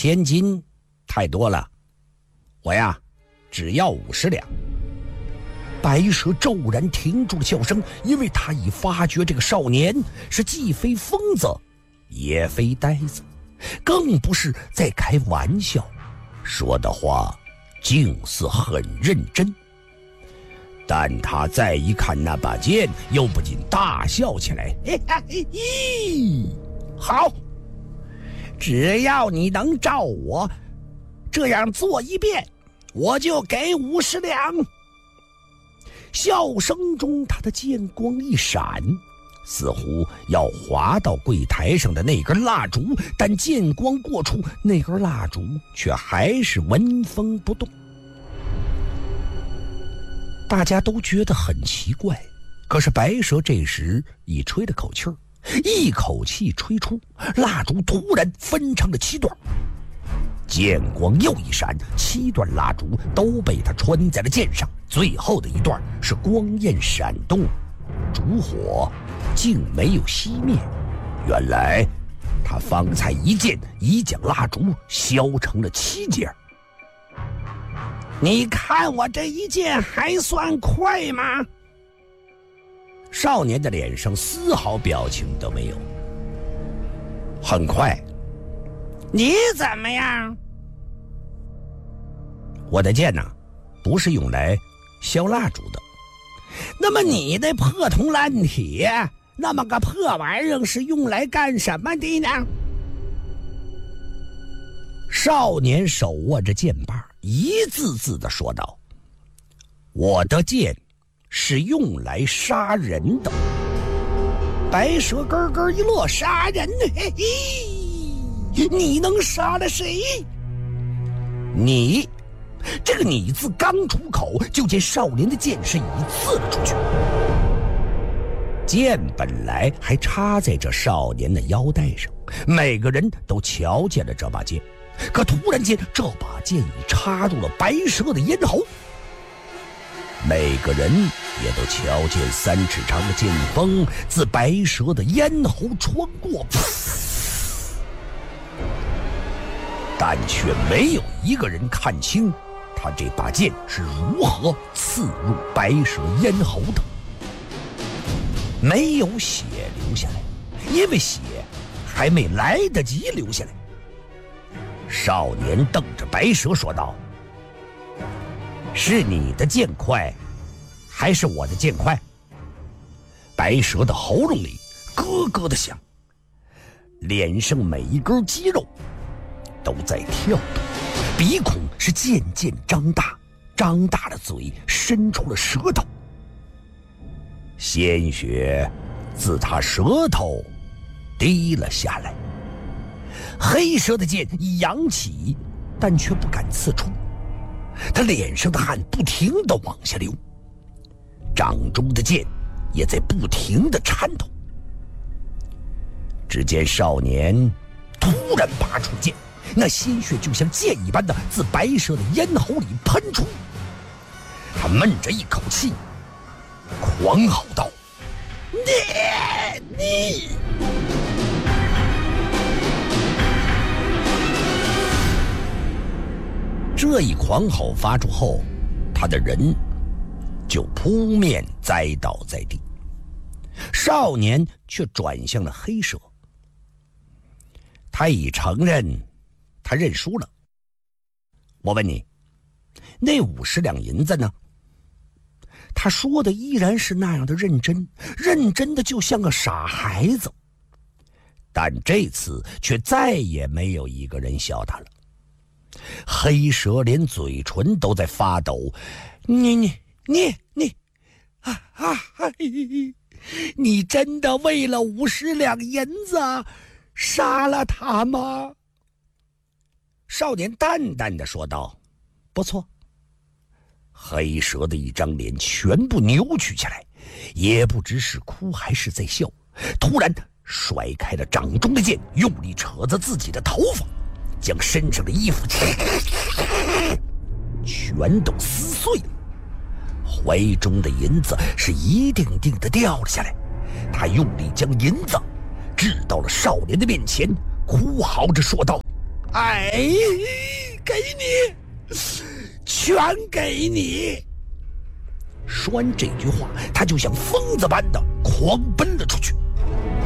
1000金太多了，我呀只要50两。白蛇骤然停住了笑声，因为他已发觉这个少年是既非疯子也非呆子，更不是在开玩笑，说的话竟似很认真。但他再一看那把剑，又不禁大笑起来。好，只要你能照我这样做一遍，我就给50两。笑声中，他的剑光一闪，似乎要划到柜台上的那根蜡烛，但剑光过处，那根蜡烛却还是纹风不动。大家都觉得很奇怪，可是白蛇这时已吹了口气儿，一口气吹出，蜡烛突然分成了7段，剑光又一闪，7段蜡烛都被他穿在了剑上，最后的一段是光焰闪动，烛火竟没有熄灭。原来他方才一剑已将蜡烛削成了7截。你看我这一剑还算快吗？少年的脸上丝毫表情都没有。很快。你怎么样？我的剑呢，不是用来削蜡烛的。那么你的破铜烂铁，那么个破玩意儿是用来干什么的呢？少年手握着剑把，一字字地说道：我的剑是用来杀人的。白蛇咯咯一乐，杀人？嘿嘿，你能杀了谁？你，这个你字刚出口，就见少年的剑是已刺了出去。剑本来还插在这少年的腰带上，每个人都瞧见了这把剑，可突然间这把剑已插入了白蛇的咽喉，每个人也都瞧见3尺长的剑锋自白蛇的咽喉穿过，但却没有一个人看清他这把剑是如何刺入白蛇咽喉的。没有血流下来，因为血还没来得及流下来。少年瞪着白蛇说道：是你的剑快，还是我的剑快？白蛇的喉咙里咯咯的响，脸上每一根肌肉都在跳动，鼻孔是渐渐张大，张大了嘴，伸出了舌头，鲜血自他舌头滴了下来。黑蛇的剑已扬起，但却不敢刺出，他脸上的汗不停地往下流，掌中的剑也在不停地颤抖。只见少年突然拔出剑，那鲜血就像箭一般的自白蛇的咽喉里喷出。他闷着一口气，狂吼道：你！这一狂吼发出后，他的人就扑面栽倒在地。少年却转向了黑蛇，他已承认他认输了。我问你，那50两银子呢？他说的依然是那样的认真，认真的就像个傻孩子。但这次却再也没有一个人笑他了。黑蛇连嘴唇都在发抖。你真的为了50两银子杀了他吗？少年淡淡的说道：不错。黑蛇的一张脸全部扭曲起来，也不知是哭还是在笑，突然甩开了掌中的剑，用力扯着自己的头发，将身上的衣服全都撕碎了。怀中的银子是一定定的掉了下来，他用力将银子掷到了少年的面前，哭嚎着说道： 哎，给你，全给你。说完这句话，他就像疯子般的狂奔了出去。